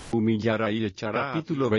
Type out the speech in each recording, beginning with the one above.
humillará y echará. Capítulo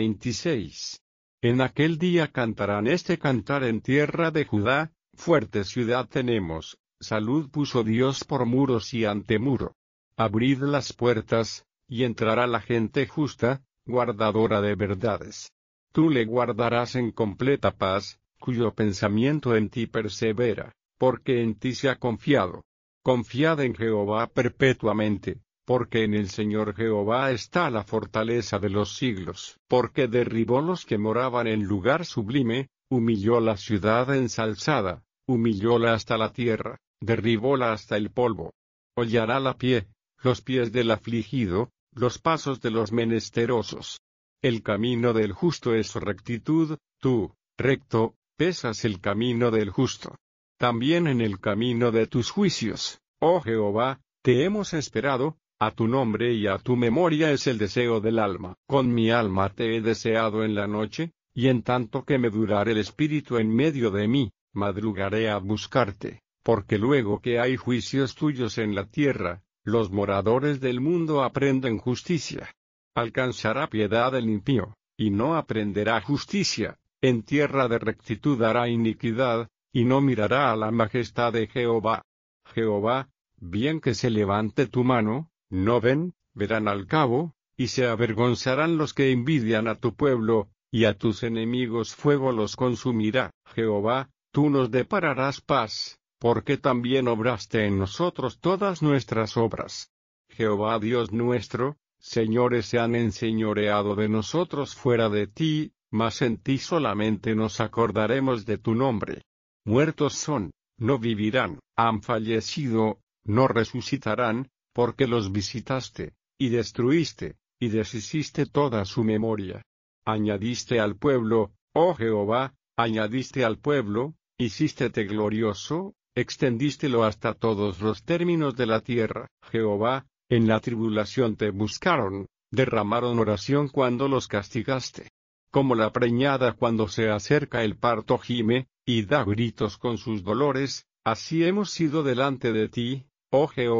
26. En aquel día cantarán este cantar en tierra de Judá: fuerte ciudad tenemos, salud puso Dios por muros y antemuro. Abrid las puertas, y entrará la gente justa, guardadora de verdades. Tú le guardarás en completa paz, cuyo pensamiento en ti persevera, porque en ti se ha confiado. Confiad en Jehová perpetuamente, porque en el Señor Jehová está la fortaleza de los siglos. Porque derribó los que moraban en lugar sublime, humilló la ciudad ensalzada, humillóla hasta la tierra, derribóla hasta el polvo. Hollará los pies del afligido, los pasos de los menesterosos. El camino del justo es rectitud, tú, recto, pesas el camino del justo. También en el camino de tus juicios, oh Jehová, te hemos esperado, a tu nombre y a tu memoria es el deseo del alma. Con mi alma te he deseado en la noche, y en tanto que me durare el espíritu en medio de mí, madrugaré a buscarte, porque luego que hay juicios tuyos en la tierra, los moradores del mundo aprenden justicia. Alcanzará piedad el impío, y no aprenderá justicia, en tierra de rectitud hará iniquidad, y no mirará a la majestad de Jehová. Jehová, bien que se levante tu mano, no verán al cabo, y se avergonzarán los que envidian a tu pueblo, y a tus enemigos fuego los consumirá. Jehová, tú nos depararás paz, porque también obraste en nosotros todas nuestras obras. Jehová Dios nuestro, señores se han enseñoreado de nosotros fuera de ti, mas en ti solamente nos acordaremos de tu nombre. Muertos son, no vivirán, han fallecido, no resucitarán, porque los visitaste, y destruiste, y deshiciste toda su memoria. Añadiste al pueblo, oh Jehová, añadiste al pueblo, hicístete glorioso, extendístelo hasta todos los términos de la tierra. Jehová, en la tribulación te buscaron, derramaron oración cuando los castigaste. Como la preñada cuando se acerca el parto gime, y da gritos con sus dolores, así hemos sido delante de ti, oh Jehová.